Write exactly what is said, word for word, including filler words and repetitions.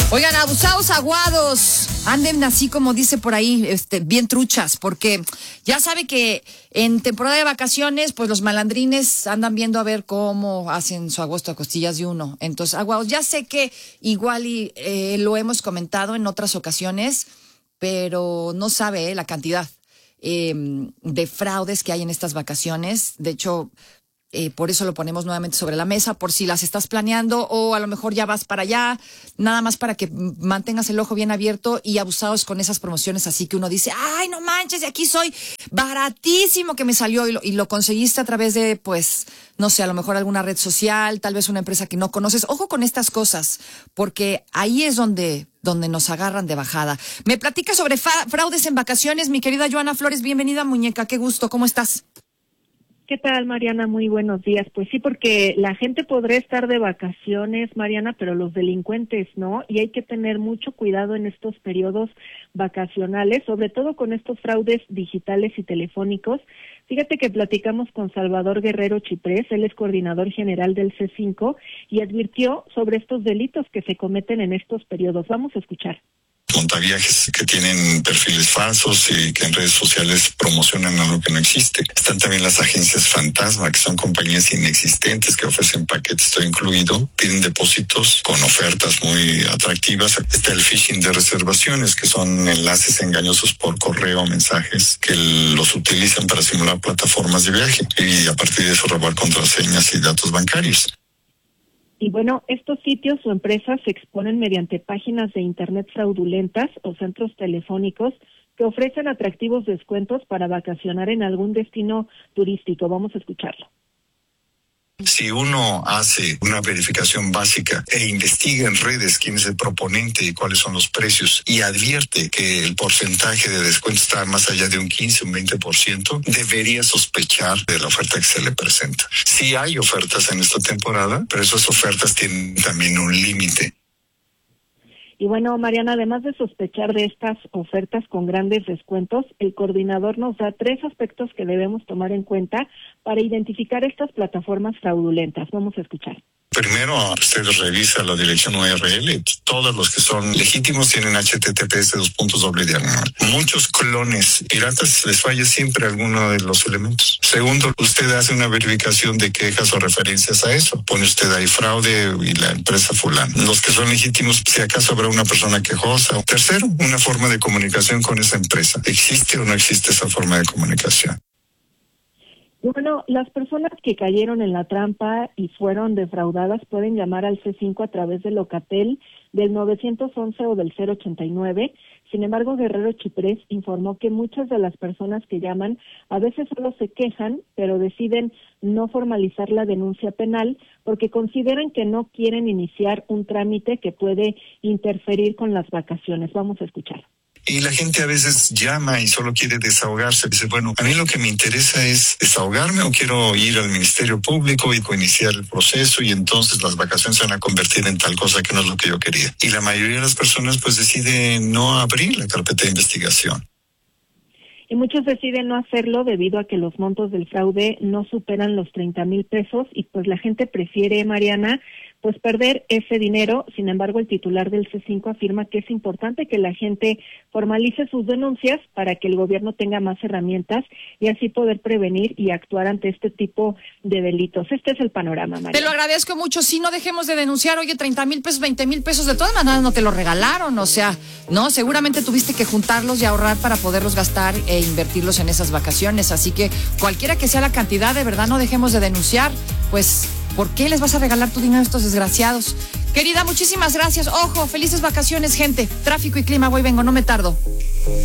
Oigan, abusados aguados, anden así como dice por ahí, este, bien truchas, porque ya sabe que en temporada de vacaciones, pues los malandrines andan viendo a ver cómo hacen su agosto a costillas de uno. Entonces, aguados, ya sé que igual y eh, lo hemos comentado en otras ocasiones, pero no sabe eh, la cantidad eh, de fraudes que hay en estas vacaciones. De hecho, Eh, por eso lo ponemos nuevamente sobre la mesa, por si las estás planeando o a lo mejor ya vas para allá, nada más para que mantengas el ojo bien abierto y abusados con esas promociones, así que uno dice, ay, no manches, de aquí soy, baratísimo que me salió y lo, y lo conseguiste a través de, pues, no sé, a lo mejor alguna red social, tal vez una empresa que no conoces. Ojo con estas cosas, porque ahí es donde, donde nos agarran de bajada. Me platica sobre fa- fraudes en vacaciones, mi querida Joana Flores, bienvenida, muñeca, qué gusto, ¿cómo estás? ¿Qué tal, Mariana? Muy buenos días. Pues sí, porque la gente podrá estar de vacaciones, Mariana, pero los delincuentes no, y hay que tener mucho cuidado en estos periodos vacacionales, sobre todo con estos fraudes digitales y telefónicos. Fíjate que platicamos con Salvador Guerrero Chiprés, él es coordinador general del C cinco, y advirtió sobre estos delitos que se cometen en estos periodos. Vamos a escuchar. Montaviajes que tienen perfiles falsos y que en redes sociales promocionan algo que no existe. Están también las agencias fantasma, que son compañías inexistentes que ofrecen paquetes todo incluido, piden depósitos con ofertas muy atractivas. Está el phishing de reservaciones, que son enlaces engañosos por correo o mensajes que los utilizan para simular plataformas de viaje y a partir de eso robar contraseñas y datos bancarios. Y bueno, estos sitios o empresas se exponen mediante páginas de internet fraudulentas o centros telefónicos que ofrecen atractivos descuentos para vacacionar en algún destino turístico. Vamos a escucharlo. Si uno hace una verificación básica e investiga en redes quién es el proponente y cuáles son los precios y advierte que el porcentaje de descuento está más allá de un quince, un veinte por ciento, debería sospechar de la oferta que se le presenta. Sí hay ofertas en esta temporada, pero esas ofertas tienen también un límite. Y bueno, Mariana, además de sospechar de estas ofertas con grandes descuentos, el coordinador nos da tres aspectos que debemos tomar en cuenta para identificar estas plataformas fraudulentas. Vamos a escuchar. Primero, usted revisa la dirección U R L. Todos los que son legítimos tienen H T T P S dos puntos doble diagonal. Muchos clones piratas les falla siempre alguno de los elementos. Segundo, usted hace una verificación de quejas o referencias a eso. Pone usted ahí fraude y la empresa fulana. Los que son legítimos, si acaso habrá una persona quejosa. Tercero, una forma de comunicación con esa empresa. ¿Existe o no existe esa forma de comunicación? Bueno, las personas que cayeron en la trampa y fueron defraudadas pueden llamar al C cinco a través del Locatel del nueve once o del cero ochenta y nueve. Sin embargo, Guerrero Chiprés informó que muchas de las personas que llaman a veces solo se quejan, pero deciden no formalizar la denuncia penal porque consideran que no quieren iniciar un trámite que puede interferir con las vacaciones. Vamos a escuchar. Y la gente a veces llama y solo quiere desahogarse. Dice, bueno, a mí lo que me interesa es desahogarme o quiero ir al Ministerio Público y iniciar el proceso y entonces las vacaciones se van a convertir en tal cosa que no es lo que yo quería. Y la mayoría de las personas pues deciden no abrir la carpeta de investigación. Y muchos deciden no hacerlo debido a que los montos del fraude no superan los treinta mil pesos y pues la gente prefiere, Mariana, pues perder ese dinero. Sin embargo, el titular del C cinco afirma que es importante que la gente formalice sus denuncias para que el gobierno tenga más herramientas y así poder prevenir y actuar ante este tipo de delitos. Este es el panorama, Mariana. Te lo agradezco mucho. Si no dejemos de denunciar, oye, treinta mil pesos, veinte mil pesos, de todas maneras no te lo regalaron, o sea, no, seguramente tuviste que juntarlos y ahorrar para poderlos gastar e invertirlos en esas vacaciones, así que cualquiera que sea la cantidad, de verdad no dejemos de denunciar, pues, ¿por qué les vas a regalar tu dinero a estos desgraciados? Querida, muchísimas gracias. Ojo, felices vacaciones, gente. Tráfico y clima, voy, vengo, no me tardo.